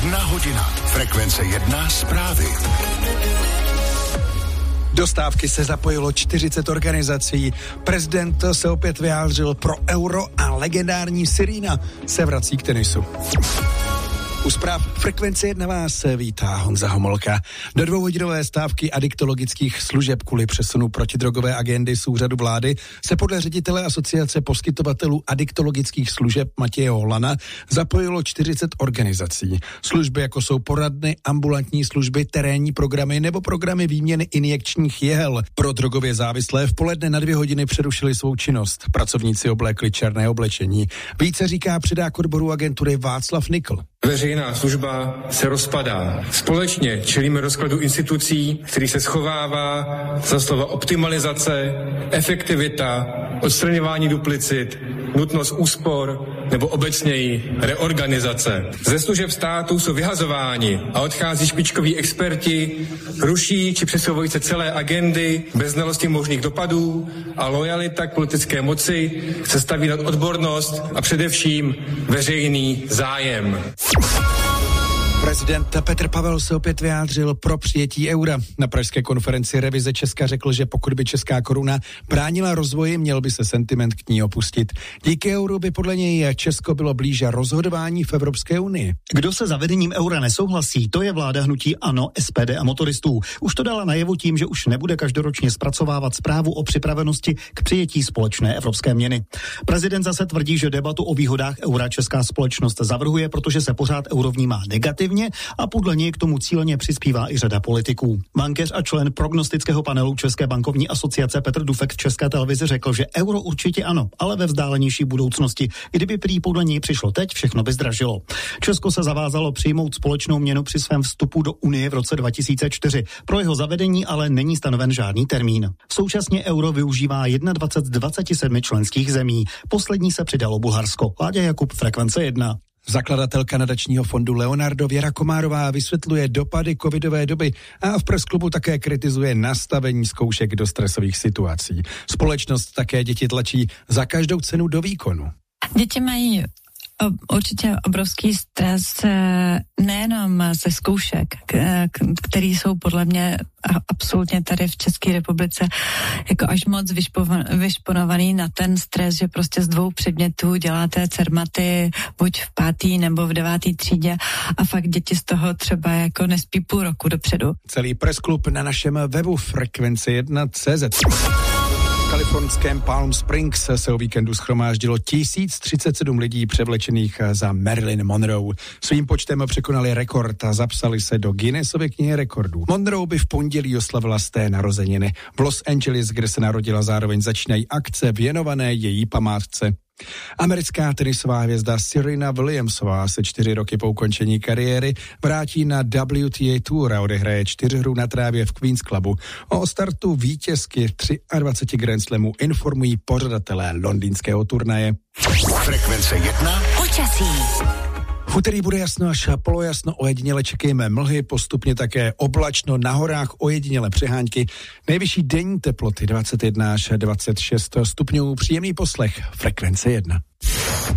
1 hodina. Frekvence 1 zprávy. Do stávky se zapojilo 40 organizací. Prezident se opět vyjádřil pro euro a legendární Serena se vrací k tenisu. U zpráv Frekvence 1 vás vítá Honza Homolka. Do 2hodinové stávky adiktologických služeb kvůli přesunu protidrogové agendy z úřadu vlády se podle ředitele Asociace poskytovatelů adiktologických služeb Matěje Holana zapojilo 40 organizací. Služby jako jsou poradny, ambulantní služby, terénní programy nebo programy výměny injekčních jehel. Pro drogově závislé v poledne na 2 hodiny přerušili svou činnost. Pracovníci oblékli černé oblečení. Více říká předák odboru agentury Václav Nikl. Veřejná služba se rozpadá. Společně čelíme rozkladu institucí, který se schovává za slova optimalizace, efektivita, odstraňování duplicit, nutnost úspor nebo obecněji reorganizace. Ze služeb státu jsou vyhazováni a odchází špičkoví experti, ruší či přesouvají se celé agendy bez znalosti možných dopadů a lojalita k politické moci se staví nad odbornost a především veřejný zájem. Prezident Petr Pavel se opět vyjádřil pro přijetí eura. Na pražské konferenci Revize Česka řekl, že pokud by česká koruna bránila rozvoji, měl by se sentiment k ní opustit. Díky euru by podle něj Česko bylo blíže rozhodování v Evropské unii. Kdo se zavedením eura nesouhlasí, to je vláda hnutí ANO, SPD a motoristů. Už to dala najevo tím, že už nebude každoročně zpracovávat zprávu o připravenosti k přijetí společné evropské měny. Prezident zase tvrdí, že debatu o výhodách eura česká společnost zavrhuje, protože se pořád euro vnímá negativně a podle něj k tomu cíleně přispívá i řada politiků. Bankéř a člen prognostického panelu České bankovní asociace Petr Dufek v České televizi řekl, že euro určitě ano, ale ve vzdálenější budoucnosti. Kdyby prý podle něj přišlo teď, všechno by zdražilo. Česko se zavázalo přijmout společnou měnu při svém vstupu do Unie v roce 2004. Pro jeho zavedení ale není stanoven žádný termín. Současně euro využívá 21 z 27 členských zemí. Poslední se přidalo Bulharsko. Láďa Jakub, Frekvence 1. Zakladatelka nadačního fondu Leonardo Věra Komárová vysvětluje dopady covidové doby a v Press Clubu také kritizuje nastavení zkoušek do stresových situací. Společnost také děti tlačí za každou cenu do výkonu. Děti mají určitě obrovský stres nejenom ze zkoušek, které jsou podle mě absolutně tady v České republice jako až moc vyšponovaný na ten stres, že prostě z 2 předmětů děláte cermaty buď v 5. nebo v 9. třídě a fakt děti z toho třeba jako nespí půl roku dopředu. Celý Press Club na našem webu Frekvence1.cz. V kalifornském Palm Springs se o víkendu shromáždilo 1037 lidí převlečených za Marilyn Monroe. Svým počtem překonali rekord a zapsali se do Guinnessovy knihy rekordů. Monroe by v pondělí oslavila sté narozeniny. V Los Angeles, kde se narodila, zároveň začínají akce věnované její památce. Americká tenisová hvězda Serena Williamsová se 4 roky po ukončení kariéry vrátí na WTA Tour a odehraje 4 hru na trávě v Queen's Clubu. O startu vítězky 23 Grand Slamů informují pořadatelé londýnského turnaje. Frekvence 1. Počasí. V úterý bude jasno až polojasno, ojediněle čekejme mlhy, postupně také oblačno, na horách ojediněle přehánky. Nejvyšší denní teploty 21 až 26 stupňů, příjemný poslech, Frekvence 1.